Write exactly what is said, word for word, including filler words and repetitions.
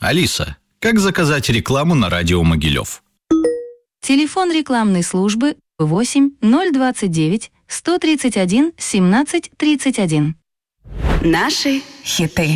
Алиса, как заказать рекламу на радио Могилев? Телефон рекламной службы восемь ноль двадцать девять сто тридцать один семнадцать тридцать один. Наши хиты.